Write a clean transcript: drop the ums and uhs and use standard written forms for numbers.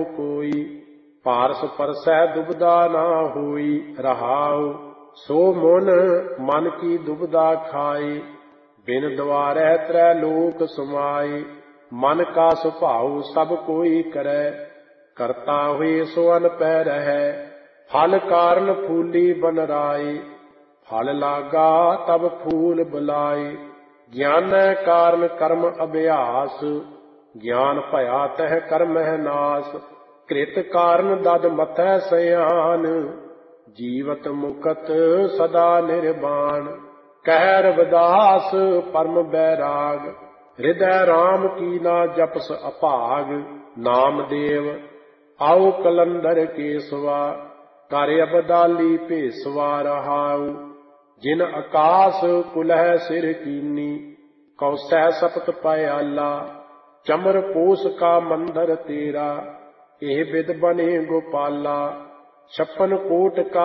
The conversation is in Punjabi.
ਹੋ ਕੋਈ। ਪਾਰਸ ਪਰਸੈ ਦੁਬਦਾ ਨਾ ਹੋਈ ਰਹਾਉ। ਸੋ ਮਨ ਕੀ ਦੁਬਦਾ ਖਾਏ। ਬਿਨ ਦੁਆਰੈ ਤ੍ਰੈ ਲੋਕ ਸਮਾਏ। ਮਨ ਕਾ ਸੁਭਾਉ ਸਭ ਕੋਈ ਕਰੈ। ਕਰਤਾ ਹੋਏ ਸੋ ਅਨ ਪੈ ਰਹੈ। ਫਲ ਕਾਰਨ ਫੂਲੀ ਬਨ ਰਾਏ। ਫਲ ਲਾਗਾ ਤਬ ਫੂਲ ਬੁਲਾਏ। ਗਿਆਨੈ ਕਾਰਨ ਕਰਮ ਅਭਿਆਸ। ਗਿਆਨ ਭਇਆ ਤਹਿ ਕਰਮਹਿ ਨਾਸ। ਕ੍ਰਿਤ ਕਾਰਨ ਦਦ ਮਥੈ ਸਿਆਨ। ਜੀਵਤ ਮੁਕਤ ਸਦਾ ਨਿਰਵਾਣ। ਕਹਿ ਰਵਿਦਾਸ ਪਰਮ ਬੈਰਾਗ। ਹਿਰਦੈ ਰਾਮ ਕੀ ਨਾ ਜਪਸ ਅਭਾਗ। ਨਾਮਦੇਵ ਆਉ ਕਲੰਦਰ ਕੇਸਵਾ। ਕਰ ਅਬਦਾਲੀ ਭੇਸਵਾ ਰਹਾਉ। ਜਿਨ ਆਕਾਸ ਕੁਲਹਿ ਸਿਰ ਕੀਨੀ। ਕਉਸੈ ਸਪਤ ਪਇਆਲਾ। ਚਮਰ ਕੋਸ ਕਾ ਮੰਦਰ ਤੇਰਾ। ਇਹ ਬਿਦ ਬਨੇ ਗੋਪਾਲਾ। 56 ਕੋਟ ਕਾ